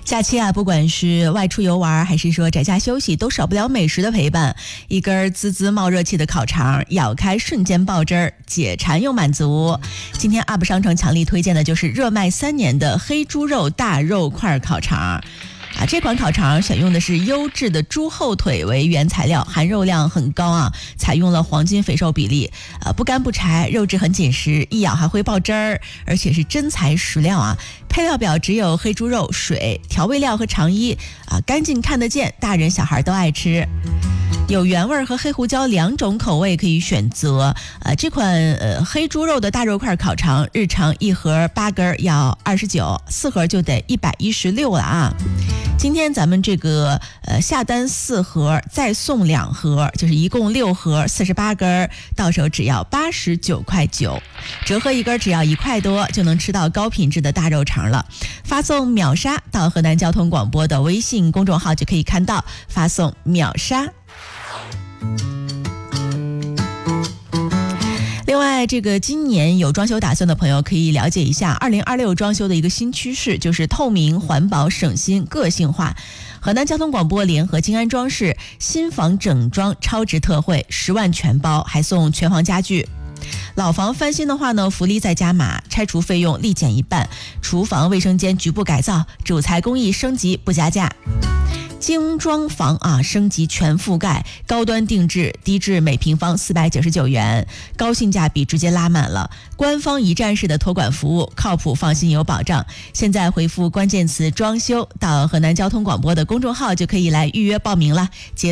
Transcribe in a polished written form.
假期啊，不管是外出游玩还是说宅家休息，都少不了美食的陪伴。一根滋滋冒热气的烤肠，咬开瞬间爆汁儿，解馋又满足。今天 UP 商城强力推荐的就是热卖3年的黑猪肉大肉块烤肠。这款烤肠选用的是优质的猪后腿为原材料，含肉量很高啊，采用了黄金肥瘦比例，不干不柴，肉质很紧实，一咬还会爆汁儿，而且是真材实料啊。配料表只有黑猪肉、水、调味料和肠衣干净看得见，大人小孩都爱吃。有原味和黑胡椒2种口味可以选择。这款黑猪肉的大肉块烤肠，日常1盒8根要29，4盒就得116了啊。今天咱们这个下单4盒再送2盒，就是一共6盒48根，到手只要89.9块，折合1根只要1块多，就能吃到高品质的大肉肠了。发送秒杀到河南交通广播的微信公众号就可以看到，发送秒杀。另外，这个今年有装修打算的朋友可以了解一下2026装修的一个新趋势，就是透明、环保、省心、个性化。河南交通广播联合金安装饰新房整装超值特惠，10万全包，还送全房家具。老房翻新的话呢，福利再加码，拆除费用立减1半，厨房卫生间局部改造，主材工艺升级不加价。精装房升级全覆盖，高端定制，低至每平方499元，高性价比直接拉满了。官方一站式的托管服务，靠谱放心有保障。现在回复关键词装修到河南交通广播的公众号就可以来预约报名了。